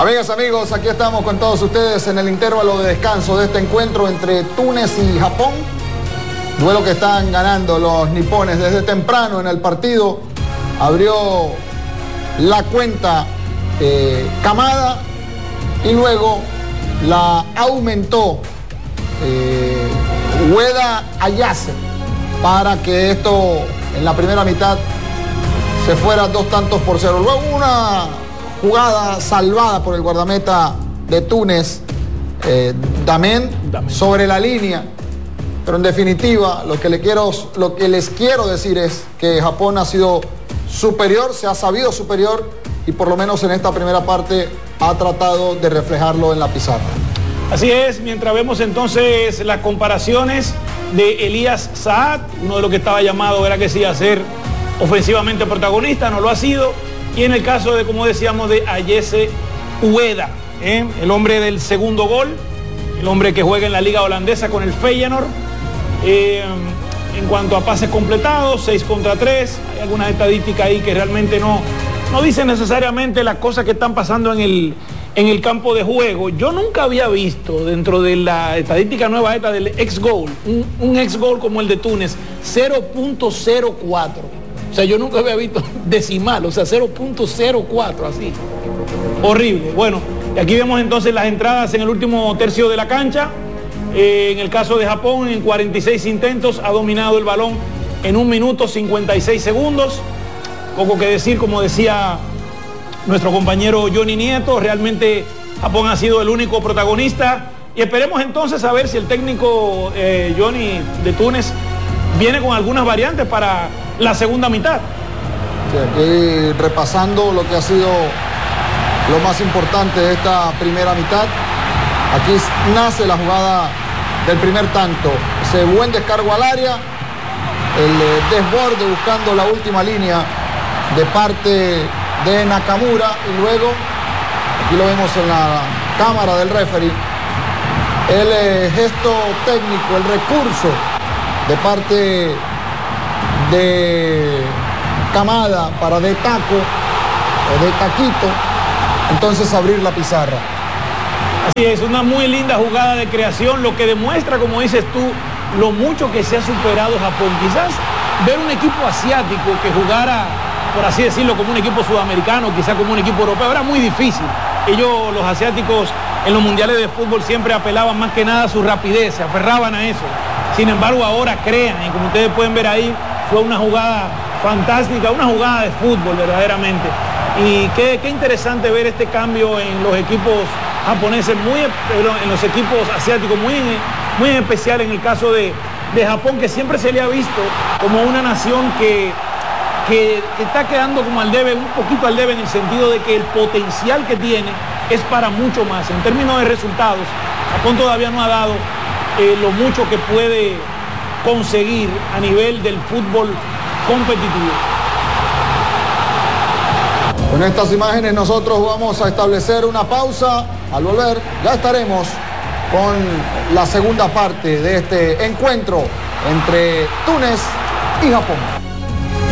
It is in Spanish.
Amigas, amigos, aquí estamos con todos ustedes en el intervalo de descanso de este encuentro entre Túnez y Japón. Duelo que están ganando los nipones desde temprano en el partido. Abrió la cuenta Kamada y luego la aumentó Ueda Ayase para que esto en la primera mitad se fuera 2-0. Luego una jugada salvada por el guardameta de Túnez, Damen, sobre la línea. Pero en definitiva, lo que les quiero decir es que Japón ha sido superior, se ha sabido superior y por lo menos en esta primera parte ha tratado de reflejarlo en la pizarra. Así es, mientras vemos entonces las comparaciones de Elías Saad, uno de los que estaba llamado era que sí a ser ofensivamente protagonista, no lo ha sido. Y en el caso de, como decíamos, de Ayase Ueda, el hombre del segundo gol, el hombre que juega en la liga holandesa con el Feyenoord. En cuanto a pases completados, 6 contra 3, hay algunas estadísticas ahí que realmente no dicen necesariamente las cosas que están pasando en el campo de juego. Yo nunca había visto dentro de la estadística nueva esta del ex-goal, un ex-goal como el de Túnez, 0.04. O sea, yo nunca había visto decimal, o sea, 0.04, así. Horrible. Bueno, y aquí vemos entonces las entradas en el último tercio de la cancha. En el caso de Japón, en 46 intentos, ha dominado el balón en 1 minuto 56 segundos. Poco que decir, como decía nuestro compañero Johnny Nieto, realmente Japón ha sido el único protagonista. Y esperemos entonces a ver si el técnico Johnny de Túnez viene con algunas variantes para la segunda mitad. Sí, aquí repasando lo que ha sido lo más importante de esta primera mitad. Aquí nace la jugada del primer tanto. Ese buen descargo al área, el desborde buscando la última línea de parte de Nakamura y luego, aquí lo vemos en la cámara del referee, el gesto técnico, el recurso de parte de Kamada para de taco o de taquito, entonces abrir la pizarra. Así es, una muy linda jugada de creación, lo que demuestra, como dices tú, lo mucho que se ha superado Japón. Quizás ver un equipo asiático que jugara, por así decirlo, como un equipo sudamericano, quizás como un equipo europeo, era muy difícil. Ellos, los asiáticos, en los mundiales de fútbol siempre apelaban más que nada a su rapidez, se aferraban a eso. Sin embargo, ahora crean, y como ustedes pueden ver ahí, fue una jugada fantástica, una jugada de fútbol verdaderamente. Y qué interesante ver este cambio en los equipos japoneses, en los equipos asiáticos, muy en especial en el caso de Japón, que siempre se le ha visto como una nación que está quedando como al debe, un poquito al debe, en el sentido de que el potencial que tiene es para mucho más. En términos de resultados, Japón todavía no ha dado lo mucho que puede conseguir a nivel del fútbol competitivo. Con estas imágenes nosotros vamos a establecer una pausa. Al volver ya estaremos con la segunda parte de este encuentro entre Túnez y Japón.